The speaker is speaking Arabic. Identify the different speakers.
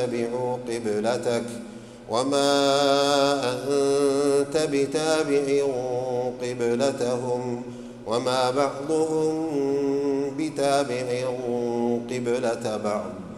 Speaker 1: يتبعوا قبلتك وما أنت بتابع قبلتهم وما بعضهم بتابع قبلة بعض